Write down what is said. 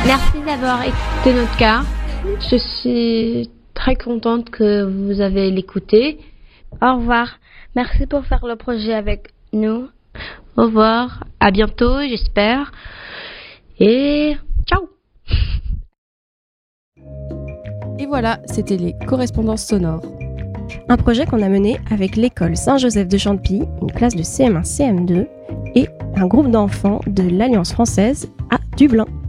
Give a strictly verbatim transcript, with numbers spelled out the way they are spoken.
Merci d'avoir écouté notre cas. Je suis très contente que vous avez l'écouté. Au revoir. Merci pour faire le projet avec nous. Au revoir. À bientôt, j'espère. Et ciao. Et voilà, c'était les correspondances sonores. Un projet qu'on a mené avec l'école Saint-Joseph de Champy, une classe de C M un C M deux et un groupe d'enfants de l'Alliance française à Dublin.